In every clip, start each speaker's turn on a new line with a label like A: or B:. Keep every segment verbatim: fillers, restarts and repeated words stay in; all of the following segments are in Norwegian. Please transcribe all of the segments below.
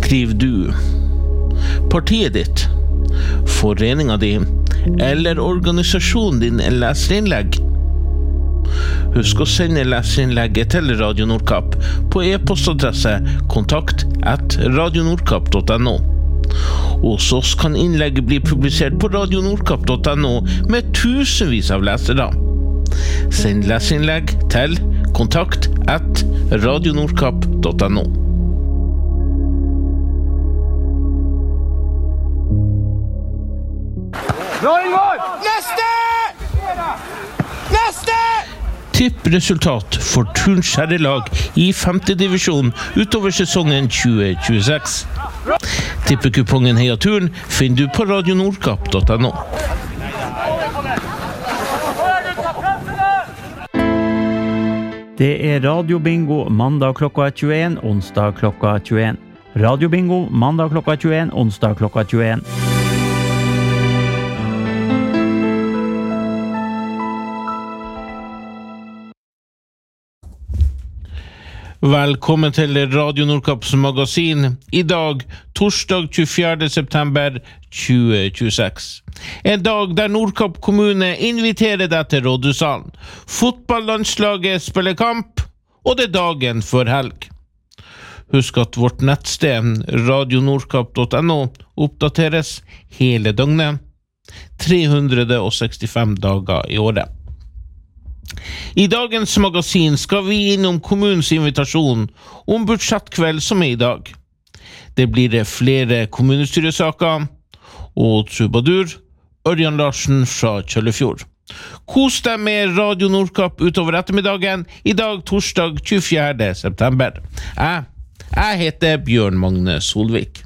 A: skriver du? Partiet ditt? Foreningen din? Eller organisasjonen din en leserinnlegg? Husk å sende leserinnlegget til Radio Nordkapp på e-postadresse kontakt at radionordkapp punktum no. Hos oss kan innlegget bli publisert på radionordkapp punktum no med tusenvis av lesere. Send leserinnlegg til kontakt at radionordkapp punktum no.
B: Neste! Neste!
A: Tippresultat for Turns herrelag i femte divisjon utover sesongen tjue tjueseks. Tippekupongen Heia Turn finner du på radionordkapp punktum no.
C: Det er radiobingo mandag klokka tjueen, onsdag klokka tjueen. Radiobingo mandag klokka tjueen, onsdag klokka tjueen.
A: Velkommen til Radio Nordkapps magasin. I dag, torsdag tjuefjerde september tjue tjueseks. En dag der Nordkapp kommune inviterer deg til Rådhussalen. Fotballandslaget spiller kamp, og det er dagen før helg. Husk at vårt nettsted radionordkapp punktum no oppdateres hele døgnet, tre hundre sekstifem dager i året. I dagens magasin skal vi innom kommunens invitasjon om budsjettkveld som er i dag. Det blir flere kommunestyresaker og trubadur, Ørjan Larsen fra Kjøllefjord. Kos deg med Radio Nordkapp utover ettermiddagen, i dag torsdag tjuefjerde september. Jeg, jeg heter Bjørn Magne Solvik.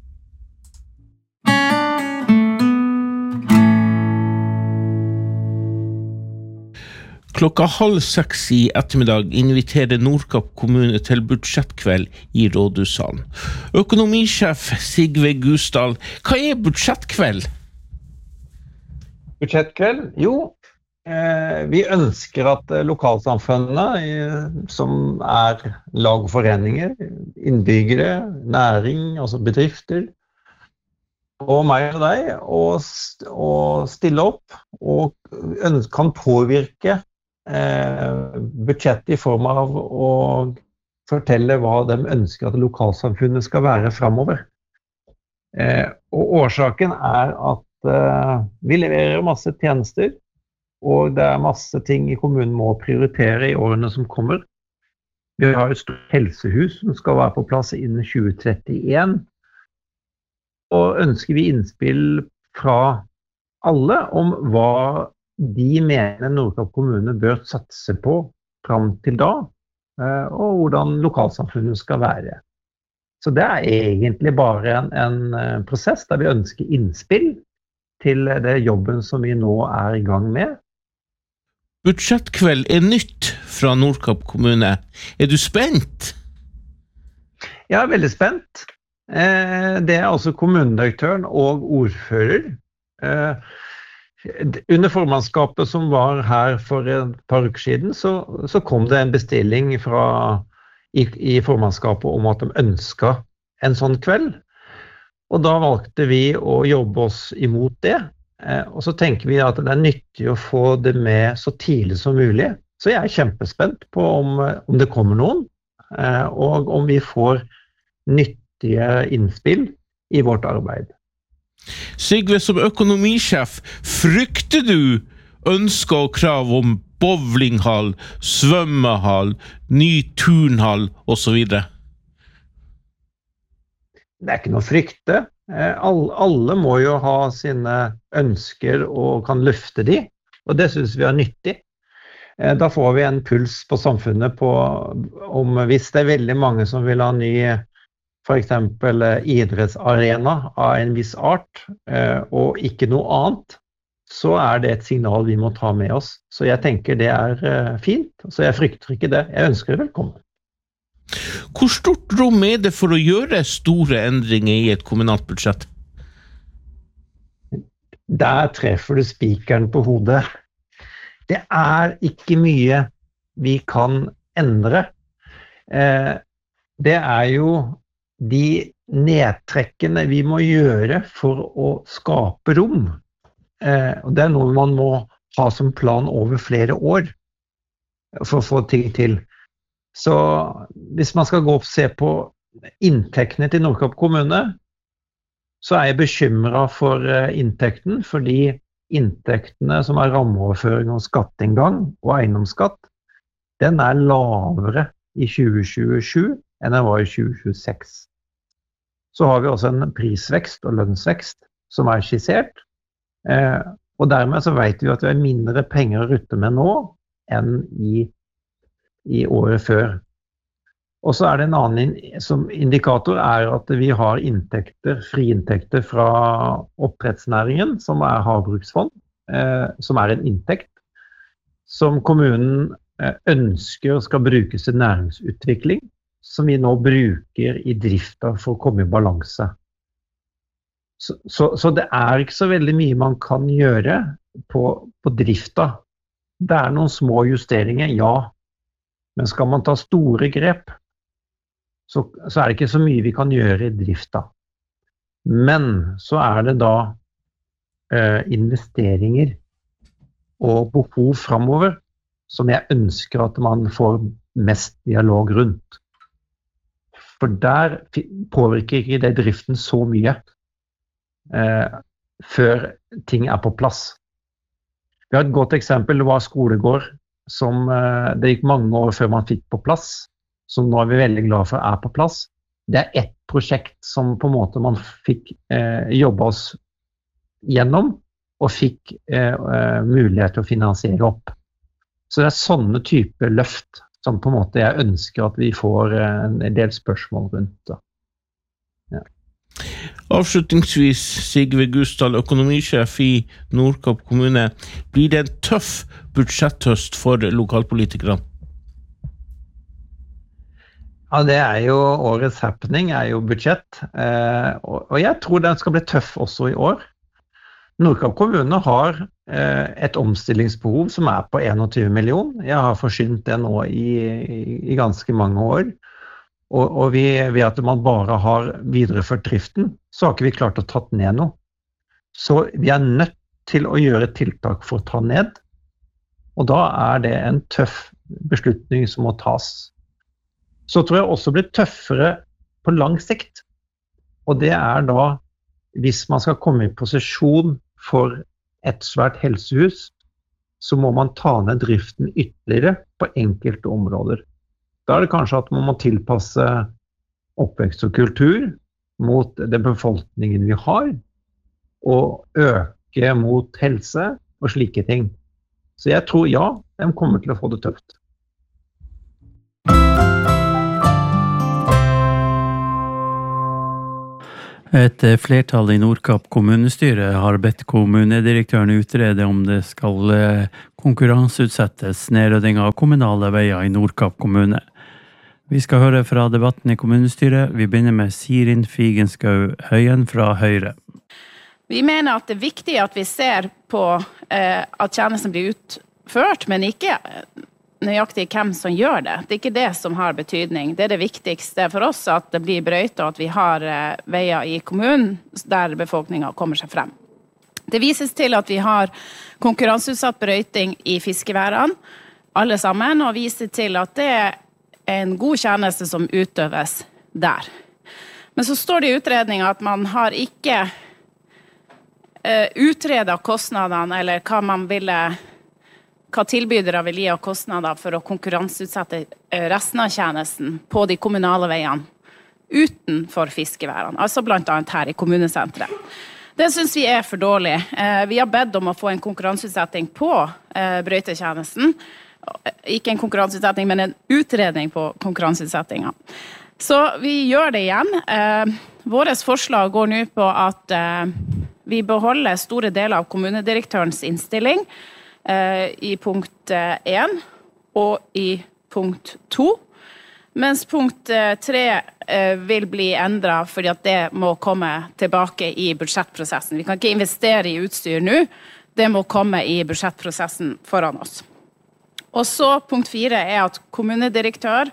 A: Klokka halv seks i ettermiddag inviterer Nordkapp kommune til budsjettkveld i Rådhussalen. Økonomisjef Sigve Gusdal, hva er budsjettkveld?
D: Budsjettkveld? Jo, eh, vi ønsker at lokalsamfunnene, eh, som er lag og foreninger, innbyggere, næring, altså bedrifter, og meg og deg, og, og stille opp og ønsker, kan påvirke Eh, budsjett i form av å fortelle hva de ønsker at lokalsamfunnet skal være fremover. Eh, og årsaken er at eh, vi leverer masse tjenester, og det er masse ting i kommunen må prioritere i årene som kommer. Vi har et stort helsehus som skal være på plass innen tjue trettien, og ønsker vi innspill fra alle om hva de mener Nordkapp kommune bør satse på frem til da, og hvordan lokalsamfunnet skal være. Så det er egentlig bare en, en prosess der vi ønsker innspill til det jobben som vi nå er i gang med.
A: Budsjettkveld er nytt fra Nordkapp kommune. Er du spent?
D: Jeg er veldig spent. Det er altså kommunedirektøren og ordfører. Under formannskapet som var her for et par uker siden, så, så kom det en bestilling fra, i, i formannskapet om at de ønsket en sånn kveld. Og da valgte vi å jobbe oss imot det. Eh, og så tenker vi at det er nyttig å få det med så tidlig som mulig. Så jeg er kjempespent på om, om det kommer noen, eh, og om vi får nyttige innspill i vårt arbeid.
A: Sigve, som økonomisjef, frykter du ønsker og krav om bowlinghall, svømmehall, ny turnhall og så videre?
D: Det er ikke noe frykte. Alle, alle må jo ha sine ønsker og kan løfte de, og det synes vi er nyttig. Da får vi en puls på samfunnet på om hvis det er veldig mange som vil ha ny for eksempel idrettsarena av en viss art, og ikke noe annet, så er det et signal vi må ta med oss. Så jeg tenker det er fint, så jeg frykter ikke det. Jeg ønsker det velkommen.
A: Hvor stort rom er det for å gjøre store endringer i et kommunalt budsjett?
D: Der treffer du spikeren på hodet. Det er ikke mye vi kan endre. Det er jo de nedtrekkene vi må gjøre for å skape rom, eh, og det er noe man må ha som plan over flere år for å få ting til. Så hvis man skal gå opp og se på inntektene til Nordkapp kommune, så er jeg bekymret for inntekten, fordi inntektene som er rammeoverføring og skatteinngang og eiendomsskatt, den er lavere i tjue tjuesju enn den var i tjue tjueseks. Så har vi også en prisvekst og lønnsvekst som er skissert, eh, og dermed så vet vi at vi har mindre penger å rutte med nå enn i, i året før. Og så er det en annen som indikator er at vi har inntekter, friinntekter fra oppdrettsnæringen, som er havbruksfond, eh, som er en inntekt, som kommunen eh, ønsker skal brukes til næringsutvikling, som vi nå bruker i drifta for å komme i balanse. Så, så, så det er ikke så veldig mye man kan gjøre på, på drifta. Det er noen små justeringer, ja, men skal man ta store grep, Så, så er det ikke så mye vi kan gjøre i drifta. Men så er det da eh, investeringer og behov fremover som jeg ønsker at man får mest dialog rundt. For der påvirker ikke det driften så mye eh, før ting er på plass. Vi har et godt eksempel, det var skolegård som eh, det gikk mange år før man fikk på plass, som nå er vi veldig glad for er på plass. Det er ett prosjekt som på en måte man fikk eh, jobbe oss gjennom, og fikk eh, mulighet til å finansiere opp. Så det er sånne type løft som på en måte jeg ønsker at vi får eh, en del spørsmål rundt. Ja.
A: Avslutningsvis, Sigve Gusdal, økonomisjef i Nordkapp kommune. Blir det en tøff budsjetthøst for lokalpolitikere?
D: Ja, det er jo årets happening, er jo budsjett, eh, og, og jeg tror den skal bli tøff også i år. Nordkapp kommune har eh, et omstillingsbehov som er på tjueen millioner. Jeg har forsynt det nå i, i, i ganske mange år, og, og vi, ved at man bare har videreført driften, så har ikke vi klart å tatt ned noe. Så vi er nødt til å gjøre tiltak for å ta ned, og da er det en tøff beslutning som må tas. Så tror jeg også blir tøffere på lang sikt. Og det er da, hvis man skal komme i posisjon for et svært helsehus, så må man ta ned driften ytterligere på enkelte områder. Da er det kanskje at man må tilpasse oppvekst og kultur mot den befolkningen vi har, og øke mot helse og slike ting. Så jeg tror ja, de kommer til å få det tøft.
C: Et flertall i Nordkapp kommunestyre har bedt kommunedirektøren utrede om det skal konkurranseutsettes nedrydding av kommunale veier i Nordkapp kommune. Vi skal høre fra debatten i kommunestyret. Vi begynner med Sirin Figenschou Høyen fra Høyre.
E: Vi mener at det er viktig at vi ser på eh, at tjenesten blir utført, men ikke nøyaktig hvem som gjør det. Det er ikke det som har betydning. Det er det viktigste for oss at det blir brøytet, og at vi har eh, veier i kommunen der befolkningen kommer seg frem. Det vises til at vi har konkurranseutsatt brøyting i fiskeværene, alle sammen, og viser til at det er en god tjeneste som utøves der. Men så står det i utredningen at man har ikke eh, utredet kostnadene, eller hva man ville hva tilbydere vil gi av kostnader for å konkurranseutsette resten av tjenesten på de kommunale veiene utenfor fiskeværene, altså blant annet her i kommunesenteret. Det synes vi er for dårlig. Vi har bedt om å få en konkurranseutsetting på brøytetjenesten. Ikke en konkurranseutsetting, men en utredning på konkurranseutsettingen. Så vi gjør det igjen. Våres forslag går nå på at vi beholder store deler av kommunedirektørens innstilling i punkt én og i punkt to, mens punkt tre vil bli endret fordi at det må komme tilbake i budsjettprosessen. Vi kan ikke investere i utstyr nå, det må komme i budsjettprosessen foran oss. Og så punkt fire er at kommunedirektør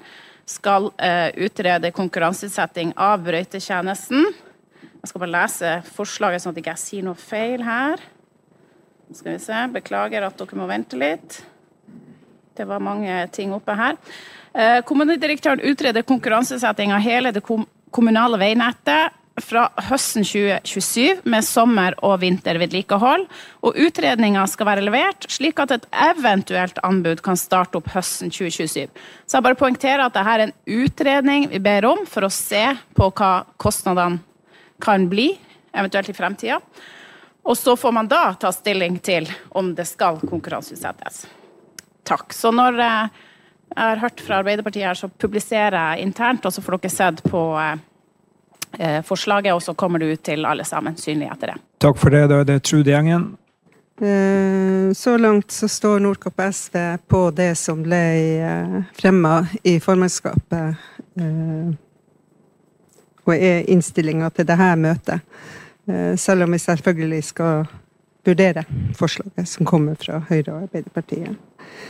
E: skal uh, utrede konkurranseutsetting av brøytetjenesten. Jeg skal bare lese forslaget sånn at jeg ikke sier noe feil her. Skal vi se, beklager at dere må vente litt. Det var mange ting oppe her. Uh, kommunedirektøren utreder konkurranseutsetting av hele det kom- kommunale veinettet fra høsten tjue tjuesju med sommer- og vintervedlikehold, og utredningen skal være levert slik at et eventuelt anbud kan starte opp høsten tjue tjuesju. Så jeg bare poengterer at dette er en utredning vi ber om for å se på hva kostnadene kan bli, eventuelt i fremtiden. Og så får man da ta stilling til om det skal konkurranseutsettes. Takk. Så når jeg har hørt fra Arbeiderpartiet her, så publiserer jeg internt, og så får dere sett på Eh, forslaget, og så kommer det ut til alle sammen synlig etter det.
F: Takk for det, da er det Trude Gjengen.
G: Eh, så langt så står Nordkapp S V på det som ble eh, fremmet i formannskapet eh, og er innstillingen til dette møtet. Eh, selv om vi selvfølgelig skal vurdere forslaget som kommer fra Høyre og Arbeiderpartiet.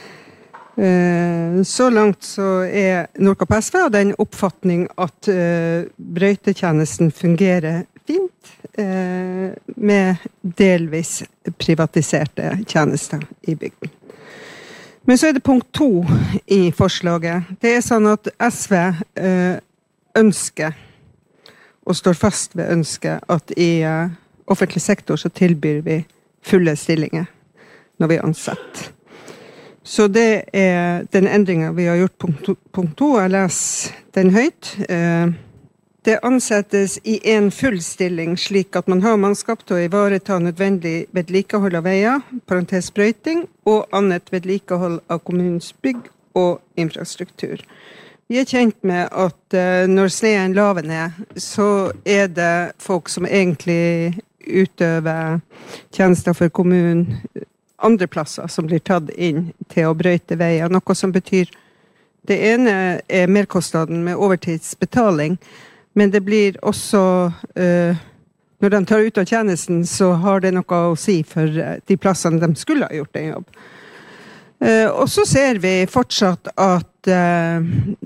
G: Så langt så er Nordkapp S V og den oppfatning at uh, brøytetjenesten fungerer fint uh, med delvis privatiserte tjenester i bygden. Men så er det punkt to i forslaget. Det er sånn at S V uh, ønsker og står fast ved ønsket at i uh, offentlig sektor så tilbyr vi fulle stillinger når vi ansetter. Så det er den endringen vi har gjort punkt to, punkt to. Jeg leser den høyt. Det ansettes i en full stilling slik at man har mannskap til å ivareta nødvendig vedlikehold av veier, parentes brøyting, og annet vedlikehold av kommunens bygg og infrastruktur. Vi er kjent med at når sneen laver ned, så er det folk som egentlig utøver tjenester for kommunen, andre plasser som blir tatt inn til å brøyte veier, noe som betyr det ene er merkostnaden med overtidsbetaling, men det blir også uh, når de tar ut av tjenesten så har det noe å si for de plassene de skulle ha gjort en jobb. Uh, og så ser vi fortsatt at uh,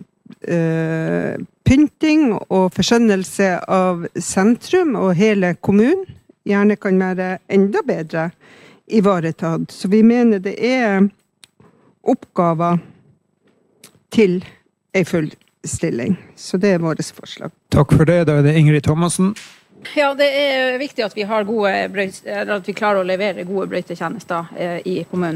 G: uh, pynting og forskjønnelse av sentrum og hele kommunen gjerne kan være enda bedre ivaretatt. Så vi mener det er oppgaver til en full stilling. Så det er vårt forslag.
F: Takk for det, da er det Ingrid Thomasen.
H: Ja, det er viktig at vi har gode brøyt, at vi klarer å levere gode brøytetjenester eh, i kommunen.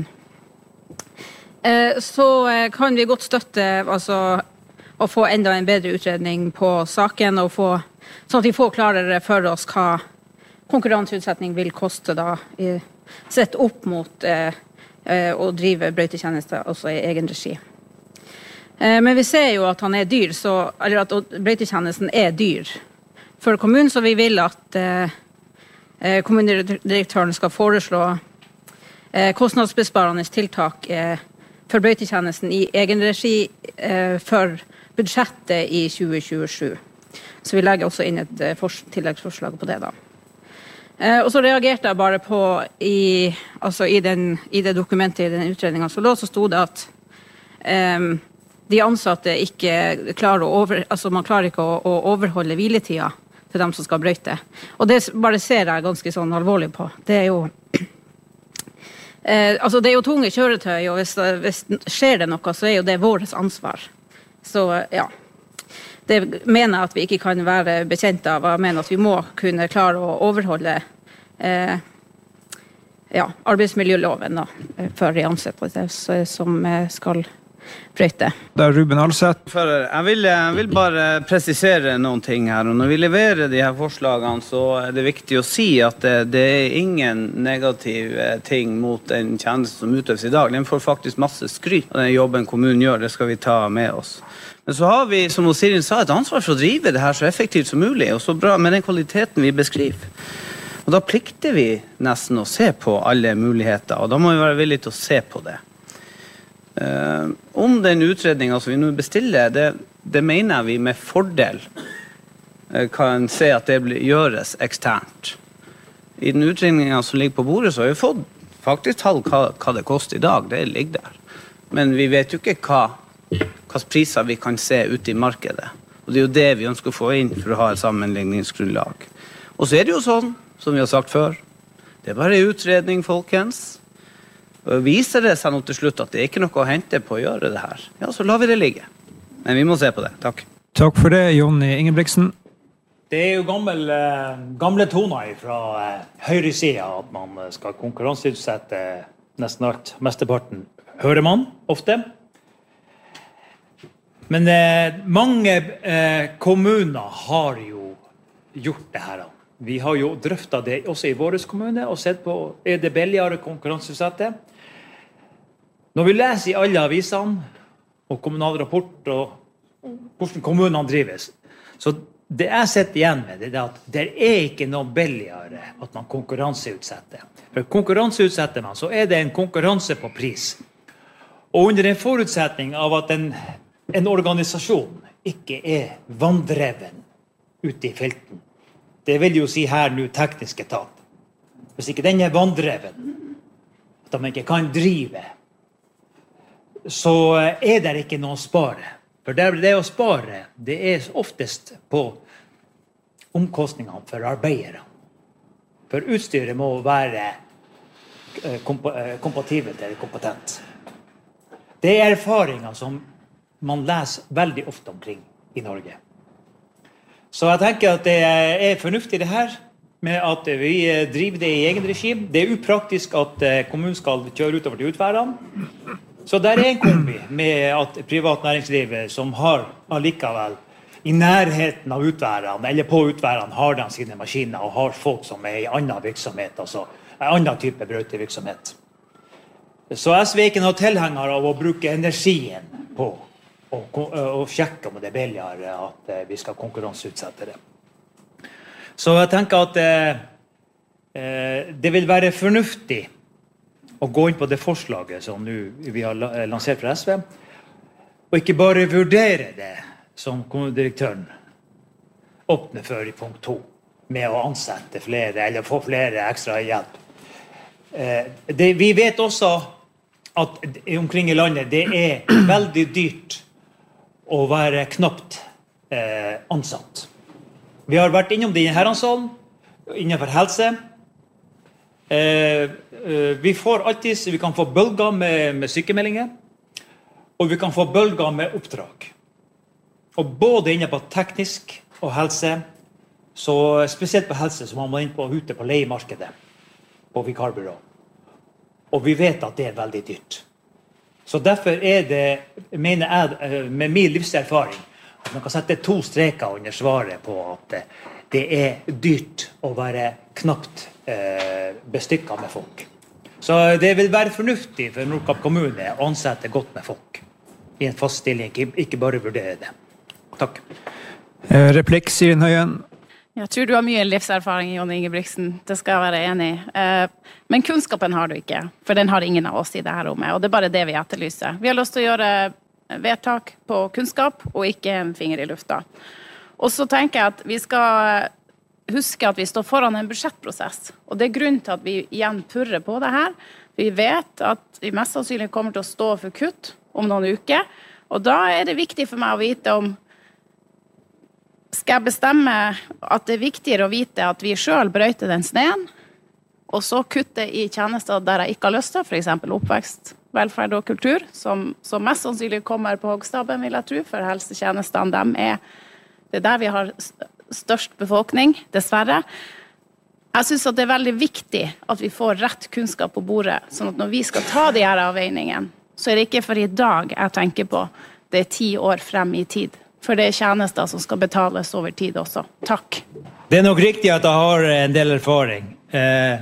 H: Eh, så eh, kan vi godt støtte altså, å få enda en bedre utredning på saken, og få, sånn at vi får klarere for oss hva konkurranseutsetting vil koste da i sett opp mot eh, eh, å drive brøytetjenester også i egen regi. Eh, men vi ser jo at han er dyr, så, eller at brøytetjenesten er dyr for kommunen, så vi vil at eh, kommunedirektøren skal foreslå eh, kostnadsbesparende tiltak eh, for brøytetjenesten i egen regi eh, for budsjettet i tjue tjuesju. Så vi legger også inn et eh, tilleggsforslag på det da. Eh, og så reagerte jeg bare på i, altså i, den, i det dokumentet i den utredningen så lå, så stod det at eh, de ansatte ikke klarer å over, altså man klarer ikke å, å overholde hviletida til dem som skal brøyte. Og det bare ser jeg ganske sånn alvorlig på. Det er jo eh, altså det er jo tunge kjøretøy, og hvis, hvis skjer det noe, så er jo det vårt ansvar. Så ja, det mener jeg at vi ikke kan være bekjent av. Jeg mener at vi må kunne klare å overholde eh, ja, arbeidsmiljøloven da, for de ansatte som skal brøyte.
F: Det er Ruben Alseth.
I: Jeg vil, jeg vil bare presisere noen ting her. Og når vi leverer de her forslagene, så er det viktig å si at det, det er ingen negativ ting mot den tjenesten som utøves i dag. Den får faktisk masse skryt av den jobben kommunen gjør. Det skal vi ta med oss. Men så har vi, som Sirin sa, et ansvar for å drive det her så effektivt som mulig, og så bra med den kvaliteten vi beskriver. Og da plikter vi nesten å se på alle muligheter, og da må vi være villige til å se på det. Uh, om den utredningen som vi nå bestiller, det, det mener vi med fordel uh, kan se at det blir, gjøres eksternt. I den utredningen som ligger på bordet, så har vi fått faktisk tall hva, hva det koster i dag, det ligger der. Men vi vet jo ikke hva hva priser vi kan se ute i markedet. Og det er jo det vi ønsker å få inn for å ha et sammenligningsgrunnlag. Og så er det jo sånn, som vi har sagt før, det er bare utredning, folkens. Og viser det seg nå til slutt at det er ikke noe å hente på å gjøre det her, ja, så lar vi det ligge. Men vi må se på det. Takk.
F: Takk for det, Jonny Ingebrigtsen.
J: Det er jo gamle, gamle toner fra høyresiden at man skal konkurranseutsette nesten alt. Mesteparten hører man ofte. Men eh, mange eh, kommuner har jo gjort det her. Vi har jo drøftet det også i vår kommune og sett på er det billigere konkurranseutsette. Når vi leser i alle avisene og kommunal rapport og hvordan kommunene drives, så det jeg sitter igjen med det er at det er ikke noe billigere at man konkurranseutsetter. For konkurranseutsetter man, så er det en konkurranse på pris. Og under en forutsetning av at en, en organisasjon ikke er vanndreven ute i felten. Det vil jo si her nå tekniske tap. Hvis ikke den er vanndreven, at man ikke kan drive, så er det ikke noe å spare. For det, det å spare, det er oftest på omkostningene for arbeidere. For utstyret må være komp kompatibelt eller kompetent. Det er erfaringer som man leser veldig ofte omkring i Norge. Så jeg tenker at det er fornuftig det her, med at vi driver det i egen regi. Det er upraktisk at kommunen skal kjøre utover til utværene. Så der er en kombi med at privat næringsliv som har allikevel i nærheten av utværene, eller på utværene, har de sine maskiner og har folk som er i annen virksomhet, altså en annen type brøytevirksomhet. Så S V er ikke noe tilhenger av å bruke energien på og, og sjekke om det er billigere at vi skal konkurranseutsette det. Så jeg tenker at eh, det vil være fornuftig å gå inn på det forslaget som nu vi har lansert fra S V, og ikke bare vurdere det som kommunedirektøren åpner for i punkt to, med å ansette flere, eller få flere ekstra hjelp. Eh, det, vi vet også at omkring i landet det er veldig dyrt å være knapt eh, ansatt. Vi har vært innom det i herrensalen, innenfor helse. Eh, eh, vi får alltid, vi kan få bølger med, med sykemeldinger, og vi kan få bølger med oppdrag. Og både inne på teknisk og helse, så spesielt på helse, så må man inn på ute på leiemarkedet, på vikarbyrå. Og vi vet at det er veldig dyrt. Så derfor er det, mener jeg, med min livserfaring, at man kan sette to streker under svaret på at det er dyrt å være knapt eh, bestykket med folk. Så det vil være fornuftig for Nordkapp kommune å ansette godt med folk i en fast stilling, ikke, ikke bare vurdere det. Takk.
F: Eh, replikk, Sirin Høyen.
E: Jeg tror du har mye livserfaring, Jonny Ingebrigtsen. Det skal jeg være enig i. Men kunnskapen har du ikke, for den har ingen av oss i det her rommet, og det er bare det vi etterlyser. Vi har lyst til å gjøre vedtak på kunnskap, og ikke en finger i lufta. Og så tenker jeg at vi skal huske at vi står foran en budsjettprosess, og det er grunnen til at vi igjen purrer på det her. Vi vet at vi mest sannsynlig kommer til å stå for kutt om noen uker, og da er det viktig for meg å vite om skal jeg bestemme at det er viktigere å vite at vi selv brøyter den sneen, og så kutte i tjenester der jeg ikke har lyst til, for eksempel oppvekst, velferd og kultur, som, som mest sannsynlig kommer på hoggstaben, vil jeg tro, for helsetjenestene, dem er, det er der vi har størst befolkning, dessverre. Jeg synes at det er veldig viktig at vi får rett kunnskap på bordet, sånn at når vi skal ta de her avveiningene, så er det ikke for i dag jeg tenker på, det er ti år frem i tid. For det er tjenester som skal betales over tid også. Takk.
J: Det er nok riktig at jeg har en del erfaring. Eh,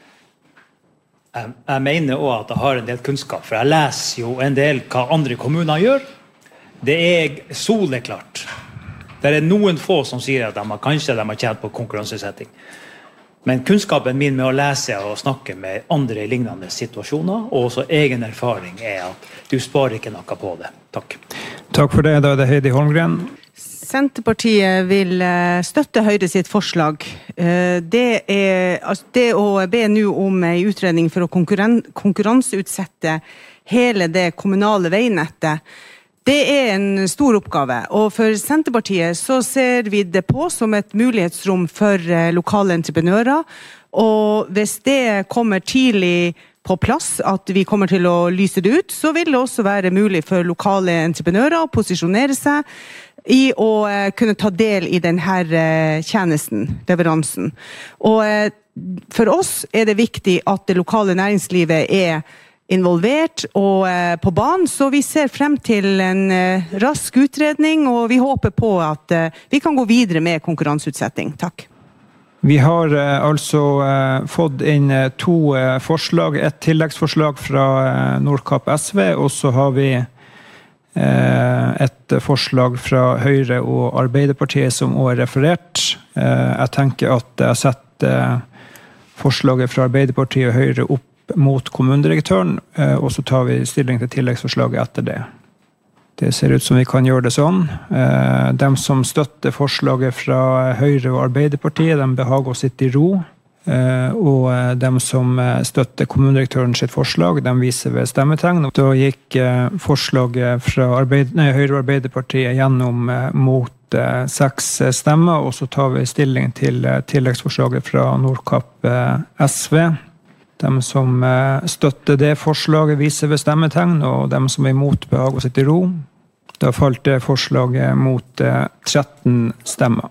J: jeg, jeg mener også at jeg har en del kunnskap, for jeg leser jo en del hva andre kommuner gjør. Det er soleklart. Det er noen få som sier at de har, kanskje de har tjent på konkurransesetting. Men kunnskapen min med å lese og snakke med andre lignende situasjoner, og også egen erfaring, er at du sparer ikke noe på det. Takk.
F: Takk for det, da er det Heidi Holmgren.
K: Senterpartiet vil støtte Høyre sitt forslag. Det, er, altså det å be nå om en utredning for å konkurran- konkurranseutsette hele det kommunale veinettet, Det er en stor oppgave, og for Senterpartiet så ser vi det på som et mulighetsrom for lokale entreprenører, og hvis det kommer tidlig på plass, at vi kommer til å lyse det ut, så vil det også være mulig for lokale entreprenører å posisjonere seg i å kunne ta del i denne tjenesten, leveransen. Og for oss er det viktig at det lokale næringslivet er involvert og på banen, så vi ser frem til en rask utredning, og vi håper på at vi kan gå videre med konkurranseutsetting. Takk.
F: Vi har eh, altså eh, fått inn eh, to eh, forslag, et tilleggsforslag fra eh, Nordkapp S V, og så har vi eh, et forslag fra Høyre og Arbeiderpartiet som også er referert. Eh, jeg tenker at jeg setter eh, forslaget fra Arbeiderpartiet og Høyre opp mot kommunedirektøren, eh, og så tar vi stilling til tilleggsforslaget etter det. Det ser ut som vi kan gjøre det sånn. De som støtter forslaget fra Høyre og Arbeiderpartiet, de behager å sitte i ro. Og de som støtter kommunedirektøren sitt forslag, de viser ved stemmetegn. Da gikk forslaget fra Arbeid- nei, Høyre og Arbeiderpartiet gjennom mot seks stemmer, og så tar vi stilling til tilleggsforslaget fra Nordkapp S V. De som støtter det forslaget viser ved stemmetegn, og de som er imot behager å sitte i ro. Da falt det forslaget mot tretten stemmer.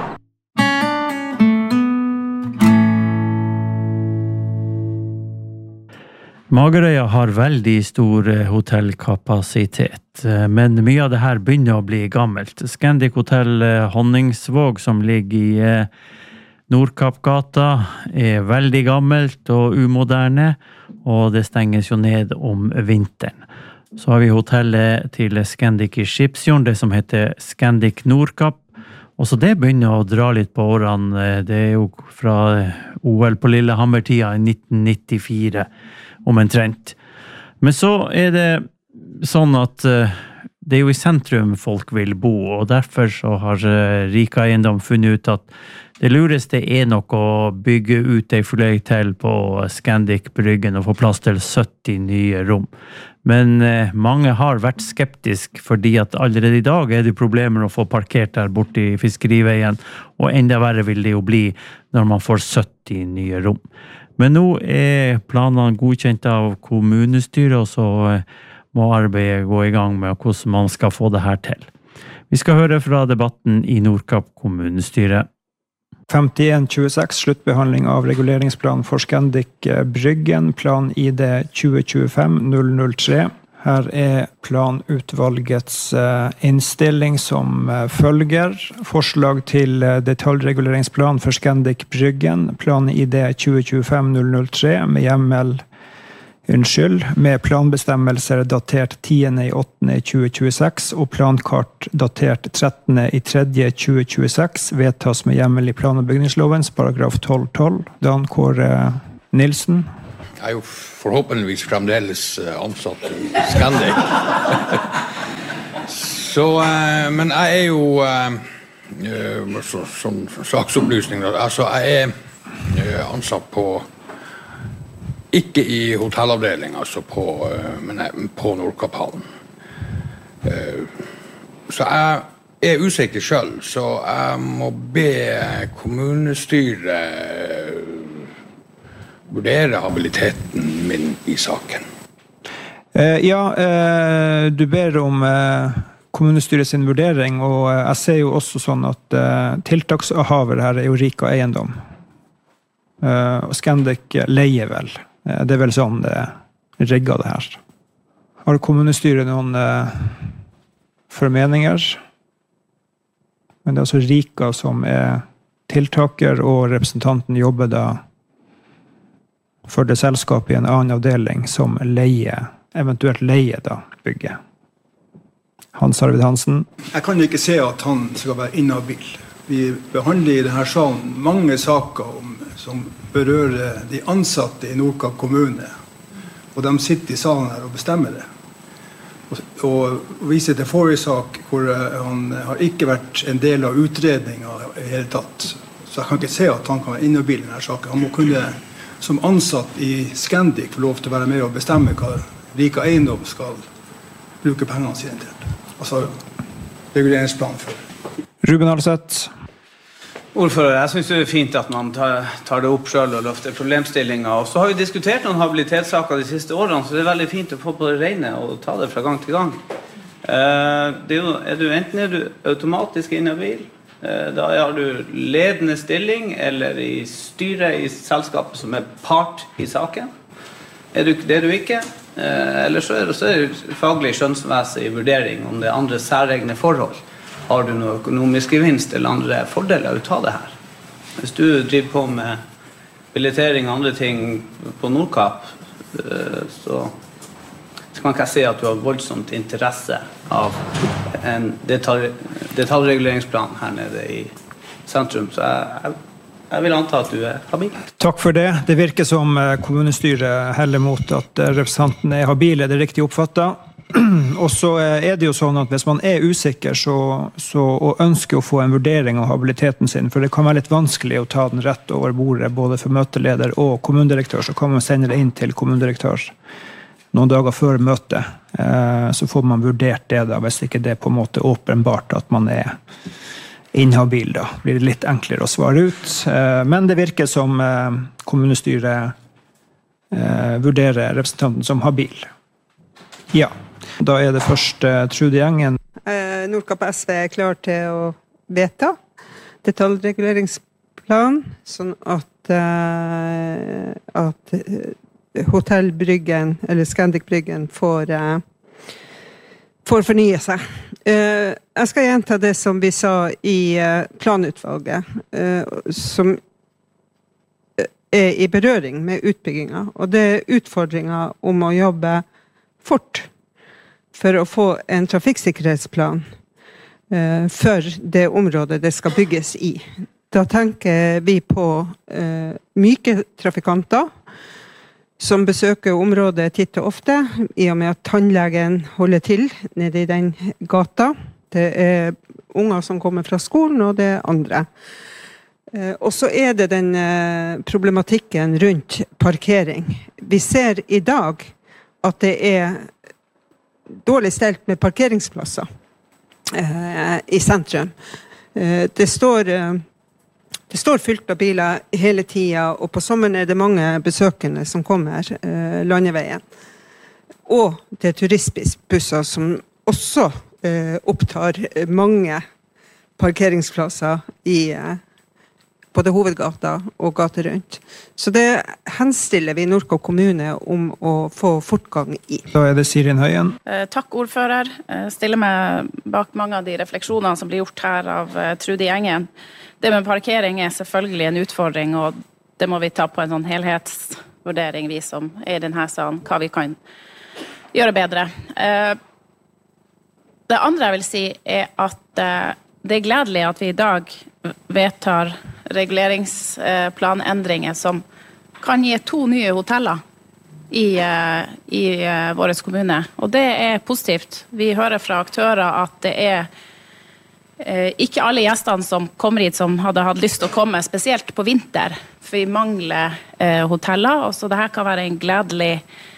C: Magerøya har veldig stor hotellkapasitet, men mye av det her begynner å bli gammelt. Scandic Hotel Honningsvåg, som ligger i Nordkappgata, er veldig gammelt og umoderne, og det stenges jo ned om vinteren. Så har vi hotellet til Scandic i Skipsjorden, det som heter Scandic Nordkapp, og så det begynner å dra litt på årene. Det er jo fra O L på Lillehammer-tida i nitten nittifire, omtrent. Men så er det sånn at det er jo i sentrum folk vil bo, og derfor så har Rika Eiendom funnet ut at det lureste er nok å bygge ut ei fløy til på Scandic Bryggen og få plass til sytti nye rom. Men eh, mange har vært skeptisk fordi at allerede i dag er det problemer å få parkert der borte i fiskeriveien, og enda verre vil det jo bli når man får sytti nye rom. Men nå er planene godkjent av kommunestyret, og så eh, må arbeidet gå i gang med hvordan man skal få det her til. Vi skal høre fra debatten i Nordkapp kommunestyre.
F: femtien tjueseks, sluttbehandling av reguleringsplan for Scandic Bryggen, plan I D tjue tjuefem null null tre. Her er planutvalgets innstilling som følger. Forslag til detaljreguleringsplan for Scandic Bryggen, plan I D tjue tjuefem null null tre, med hjemmel Unnskyld, med planbestemmelser datert tiende i åttende tjue tjueseks og plankart datert trettende i tredje tjue tjueseks vedtas med hjemmel i plan- og bygningslovens paragraf tolv tolv. Dan Kåre Nilsen.
L: Jeg er jo forhåpentligvis fremdeles ansatt i Scandic. Så, men jeg er jo, så, som saksopplysning, altså jeg er ansatt på ikke i hotellavdeling, altså på, men på Nordkapphallen. Så jeg er usikker selv, så jeg må be kommunestyret vurdere habiliteten min i saken.
F: Ja, du ber om kommunestyret sin vurdering, og jeg ser jo også sånn at tiltakshaver her er jo Rika Eiendom. Og Scandic leier vel. Det er vel sånn det rigger det her. Har kommunestyret noen uh, formeninger? Men det er altså Rika som er tiltaker, og representanten jobber da for det selskapet i en annen avdeling som leier, eventuelt leier da bygget. Hans Arvid Hansen.
M: Jeg kan ikke se at han skal være inhabil. Vi behandler i denne salen mange saker om som berører de ansatte i Nordkapp kommune, og de sitter i salen her og bestemmer det. Og, og viser til forrige sak, hvor han har ikke vært en del av utredningen i hele tatt. Så jeg kan ikke se at han kan være inhabil i denne saken. Han må kunne, som ansatt i Scandic, få lov til å være med og bestemme hva Rika Eiendom skal bruke pengene sine til. altså reguleringsplan for.
F: Ruben Alseth.
I: Ordfører, jeg synes det er fint at man tar, tar det opp selv og løfter problemstillinger. Og så har vi diskutert noen habilitetssaker de siste årene, så det er veldig fint å få på det rene og ta det fra gang til gang. Eh, det er, jo, er du, enten er du automatisk inhabil, eh, da har du ledende stilling, eller i styret i selskapet som er part i saken. Er du, det er du ikke, eh, eller så er det, så er det faglig skjønnsmessig vurdering om det er andre særegne forhold. Har du noe økonomisk gevinst eller andre fordeler ut av det her? Hvis du driver på med habilitering og andre ting på Nordkapp, så skal man ikke si at du har voldsomt interesse av en detalj, detaljreguleringsplan her nede i sentrum. Så jeg, jeg vil anta at du er habil.
F: Takk for det. Det virker som kommunestyret heller mot at representanten er habil, er det riktig oppfattet? Og så er det jo sånn at hvis man er usikker så, så, og ønsker å få en vurdering av habiliteten sin, for det kan være litt vanskelig å ta den rett over bordet både for møteleder og kommunedirektør, så kan man sende det inn til kommunedirektør noen dager før møtet. Så får man vurdert det da, hvis ikke det er på en måte åpenbart at man er inhabil da. Blir det litt enklere å svare ut. Men det virker som kommunestyret vurderer representanten som habil. Ja. Da er det først uh, Trude Gjengen.
G: Eh, Nordkapp S V er klar til å vedta detaljreguleringsplan, sånn at, uh, at hotellbryggen, eller Scandic-bryggen, får, uh, får fornye seg. Uh, jeg skal gjenta det som vi sa i uh, planutvalget, uh, som er i berøring med utbygginga, og det er utfordringer om å jobbe fort for å få en trafikksikkerhetsplan uh, for det området det skal bygges i. Da tenker vi på uh, myke trafikanter som besøker området titt og ofte, i og med at tannlegen holder til nede i den gata. Det er unger som kommer fra skolen, og det er andre. Uh, og så er det den uh, problematikken rundt parkering. Vi ser i dag at det er dårlig stelt med parkeringsplasser eh, i sentrum. Eh, det, står, eh, det står fylt av biler hele tiden, og på sommeren er det mange besøkende som kommer eh, landeveien. Og det er turistbusser som også eh, opptar mange parkeringsplasser i eh, både hovedgata og gata rundt. Så det henstiller vi Nordkapp kommune om å få fortgang i.
F: Da er det Sirin Høyen.
E: Eh, takk, ordfører. Jeg stiller meg bak mange av de refleksjonene som blir gjort her av eh, Trude Gjengen. Det med parkering er selvfølgelig en utfordring, og det må vi ta på en sånn helhetsvurdering, vi som er i denne salen, hva vi kan gjøre bedre. Eh, det andre jeg vil si er at eh, det er gledelig at vi i dag vedtar reguleringsplanendringer som kan gi to nye hoteller i, i vår kommune. Og det er positivt. Vi hører fra aktører at det er ikke alle gjestene som kommer hit som hadde hatt lyst til å komme, spesielt på vinter, for vi mangler hoteller, og så dette kan være en gledelig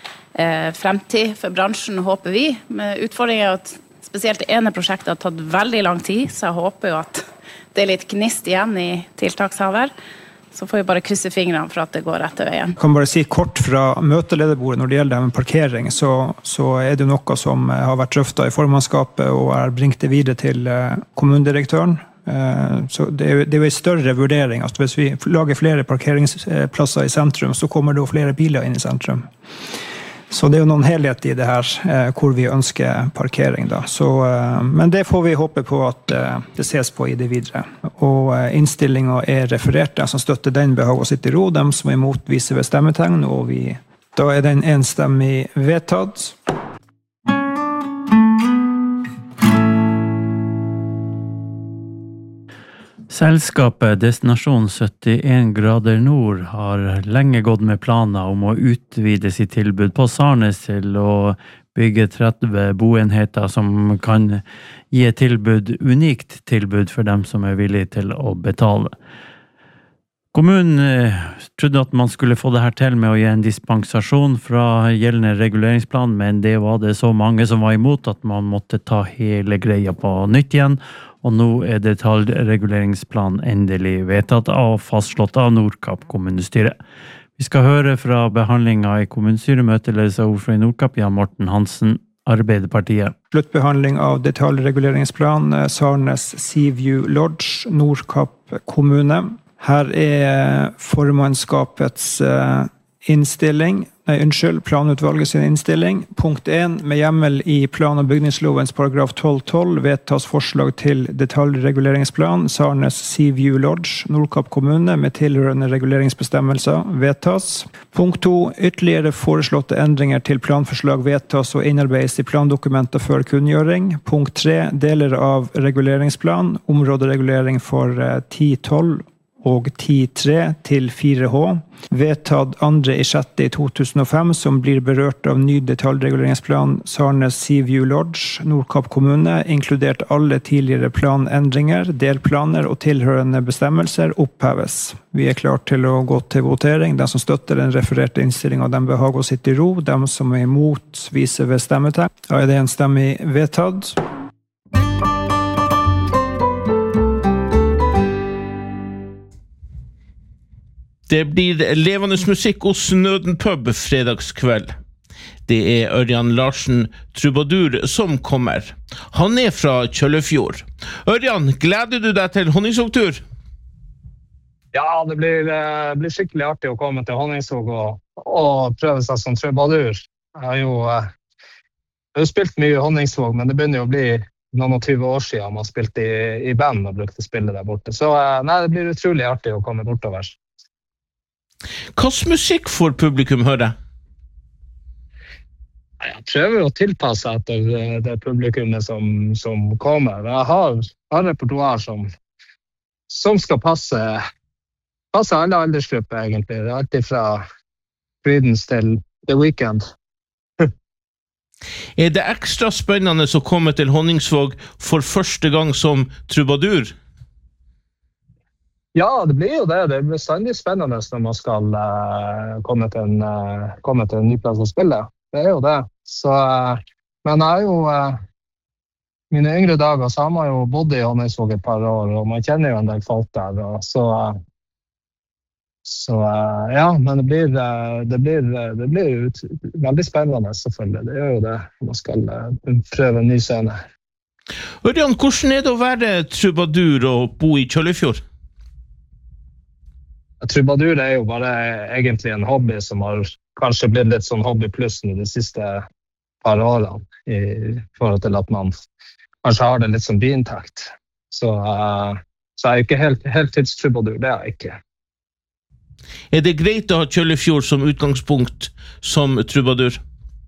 E: fremtid for bransjen, håper vi. Men utfordringen er at spesielt det ene prosjektet har tatt veldig lang tid, så jeg håper jo at det er litt gnist igjen i tiltakshaver. Så får vi bare krysse fingrene for at det går rett veien.
F: Jeg kan bare si kort fra møtelederbordet når det gjelder med parkering, så, så er det noe som har vært drøftet i formannskapet og er bringt det videre til kommunedirektøren. Så det er, det er jo en større vurdering at hvis vi lager flere parkeringsplasser i sentrum, så kommer det jo flere biler inn i sentrum. Så det er jo noen helhet i det her, eh, hvor vi ønsker parkering da. Så, eh, men det får vi håpe på at eh, det ses på i det videre. Og eh, innstillingen er referert, de som støtter den behag å sitte i ro, de som er imot viser ved stemmetegn, og vi, da er den enstemmig vedtatt.
C: Selskapet Destinasjon syttien grader nord har lenge gått med planer om å utvide sitt tilbud på Sarnes til å bygge tretti boenheter som kan gi et tilbud, unikt tilbud for dem som er villige til å betale. Kommunen eh, trodde at man skulle få det her til med å gi en dispensasjon fra gjeldende reguleringsplan, men det var det så mange som var imot at man måtte ta hele greia på nytt igjen, og nå er detaljreguleringsplan endelig vedtatt og fastslått av Nordkapp kommunestyre. Vi skal høre fra behandlingen i kommunestyremøtet ledet av ordfører i Nordkapp, Jan Morten Hansen, Arbeiderpartiet.
F: Sluttbehandling av detaljreguleringsplan Sarnes Seaview Lodge, Nordkapp kommune. Her er formannskapets innstilling, nei, unnskyld, planutvalget sin innstilling. Punkt en, med hjemmel i plan- og bygningslovens paragraf tolv tolv vedtas forslag til detaljreguleringsplan Sarnes Seaview Lodge, Nordkapp kommune, med tilhørende reguleringsbestemmelser vedtas. Punkt to, ytterligere foreslåtte endringer til planforslag vedtas og innarbeides i plandokumenter før kunngjøring. Punkt tre, deler av reguleringsplan, områderegulering for ti tolv og ti tre til fire H, vedtatt andre i sjette i to tusen og fem, som blir berørt av ny detaljreguleringsplan Sarnes Seaview Lodge, Nordkapp kommune, inkludert alle tidligere planendringer, delplaner og tilhørende bestemmelser oppheves. Vi er klart til å gå til votering. De som støtter den refererte innstillingen, de bør ha å sitte i ro. De som er imot, viser ved stemmetegn. Da er det en stemme vedtatt.
A: Det blir levende musikk hos Nøden pub fredagskveld. Det er Ørjan Larsen Trubadur som kommer. Han er fra Kjøllefjord. Ørjan, gleder du deg til Honningsvågtur?
N: Ja, det blir, det blir skikkelig artig å komme til Honningsvåg og, og prøve seg som Trubadur. Jeg har jo, jeg har spilt mye i Honningsvåg, men det begynner jo å bli noen og tyve år siden man spilte i, i band og brukte spillet der borte. Så nei, det blir utrolig artig å komme bortover.
A: Hva slags musikk får publikum høre?
N: Jeg prøver å tilpasse etter det, det publikummet som, som kommer. Jeg har, har repertoar som, som skal passe, passe alle aldersgrupper egentlig. Det er alltid fra Creedence til The Weeknd.
A: Er det ekstra spennende å komme til Honningsvåg for første gang som Trubadur?
N: Ja, det blir jo det. Det er bestandig spennende når man skal uh, komme, til en, uh, komme til en ny plass å spille. Det er jo det. Så, uh, men jeg er jo uh, mine yngre dager, så har man jo bodd i Honningsvåg et par år, og man kjenner jo en del folk der. Og så, uh, så uh, ja, men det blir, uh, det blir, uh, det blir ut, veldig spennende selvfølgelig. Det gjør jo det. Man skal uh, prøve en ny scene.
A: Ørjan, hvordan er det å være Trubadur og bo i Kjøllefjord?
N: Trubadur er jo bare egentlig en hobby som har kanskje blitt litt sånn hobby pluss de siste par årene i forhold til at man kanskje har det litt som biinntekt. Så, uh, så er jeg ikke helt, heltidstrubadur, det er jeg ikke.
A: Er det greit å ha Kjøllefjord som utgangspunkt som trubadur?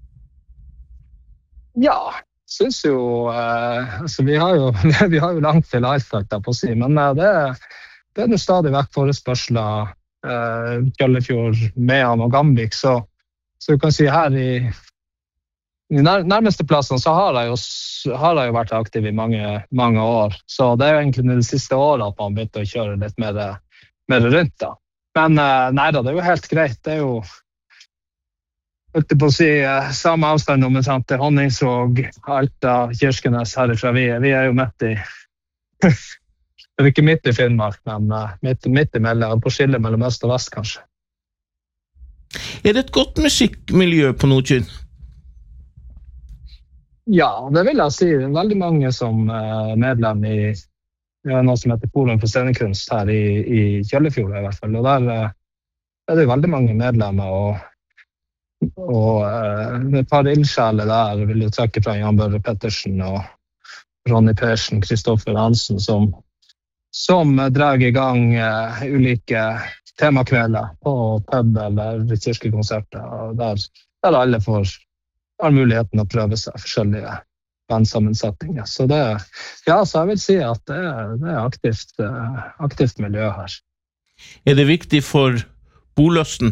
N: Ja, synes jo, uh, altså vi har jo, vi har jo langt til alt, takk på å si, men uh, det er Det er jo stadig vekk forespørsler, eh, Kjøllefjord, Mehamn og Gamvik, så, så du kan si her i, i nær, nærmeste plassen så har jeg, jo, har jeg jo vært aktiv i mange, mange år. Så det er jo egentlig det siste året at man begynte å kjøre litt mer, mer rundt da. Men eh, nei da, det er jo helt greit. Det er jo, holdt på å si, eh, samme avstand om sant, til Honningsvåg, Alta, Kirkenes herifra. Vi, vi er jo midt i... Det er ikke midt i Finnmark, men uh, midt, midt i mellom, på skillet mellom øst og vest, kanskje.
A: Er det et godt musikkmiljø på Nordkyn?
N: Ja, det vil jeg si. Det er veldig mange som er uh, medlem i ja, noe som heter Forum for scenekunst her i, i Kjøllefjord, i hvert fall. Og der uh, er det veldig mange medlemmer, og, og uh, et par ildsjeler der vil jo trekke fra Jan Børre Pettersen og Ronny Persen, Kristoffer Hansen, som som drar i gang uh, ulike temakvelder på pub eller kirkekonserter, der, der alle får har muligheten å prøve seg forskjellige bandsammensetninger. Så det, ja, så jeg vil si at det, det er aktivt, uh, aktivt miljø her.
A: Er det viktig for boløsten?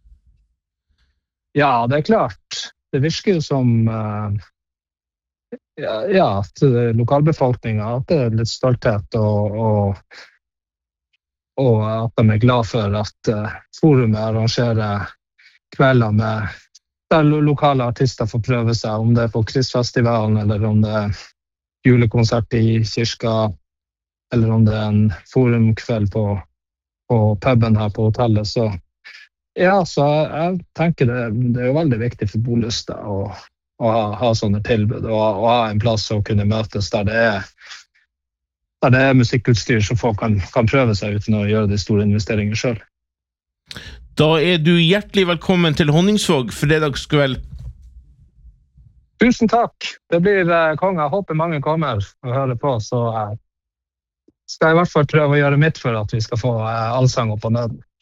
N: Ja, det er klart. Det virker jo som uh, Ja, ja, at lokalbefolkningen, at det er litt stolthet og, og og at de er glad for at uh, forumet arrangerer kvelder med der lokale artister får prøve seg, om det er på Kristfestivalen, eller om det er julekonsert i kirka, eller om det er en forumkveld på, på puben her på hotellet. Så ja, så jeg tenker det, det er jo veldig viktig for Bolyst da, å, å ha, ha sånne tilbud, og, og ha en plass å kunne møtes der det er, der det er musikkutstyr så folk kan, kan prøve seg uten å gjøre de store investeringer selv.
A: Da er du hjertelig velkommen til Honningsvåg fredagskveld.
N: Tusen takk. Det blir uh, konge. Jeg håper mange kommer og hører på, så uh, skal jeg i hvert fall prøve å gjøre mitt for at vi skal få uh, allsang opp på nøden.